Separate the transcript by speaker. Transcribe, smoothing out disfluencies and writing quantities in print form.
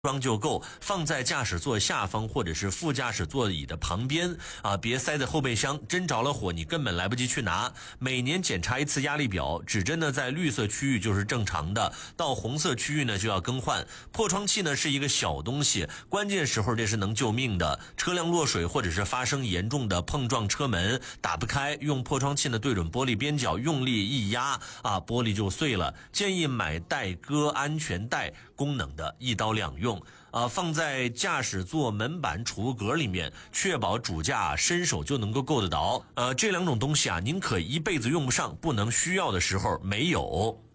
Speaker 1: 装就够，放在驾驶座下方或者是副驾驶座椅的旁边啊，别塞在后备箱，真着了火你根本来不及去拿。每年检查一次压力表，指针呢在绿色区域就是正常的，到红色区域呢就要更换。破窗器呢是一个小东西，关键时候这是能救命的。车辆落水或者是发生严重的碰撞车门打不开，用破窗器呢对准玻璃边角用力一压啊，玻璃就碎了。建议买带割安全带功能的，一刀两用。放在驾驶座门板储物格里面，确保主驾伸手就能够够得着。这两种东西啊，您可一辈子用不上，不能需要的时候没有。